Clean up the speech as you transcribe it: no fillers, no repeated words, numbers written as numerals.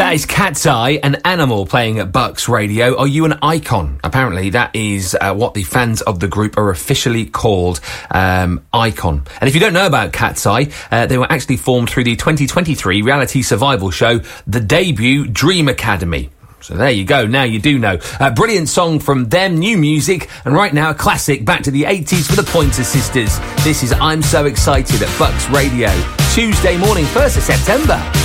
That is Cat's Eye, an animal playing at Bucks Radio. Are you an icon? Apparently, that is what the fans of the group are officially called, Icon. And if you don't know about Cat's Eye, they were actually formed through the 2023 reality survival show, The Debut Dream Academy. So there you go, now you do know. A brilliant song from them, new music, and right now a classic back to the 80s for the Pointer Sisters. This is I'm So Excited at Bucks Radio, Tuesday morning, 1st of September.